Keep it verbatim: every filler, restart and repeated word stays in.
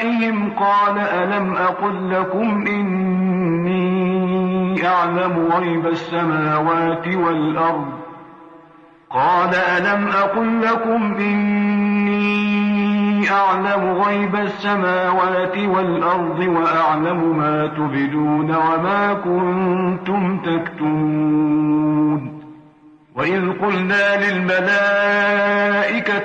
آبائهم قال ألم أقل لكم إني أعلم غيب السماوات والأرض قال ألم أقل لكم إني أعلم غيب السماوات والأرض وأعلم ما تبدون وما كنتم تكتمون وإذ قلنا للملائكة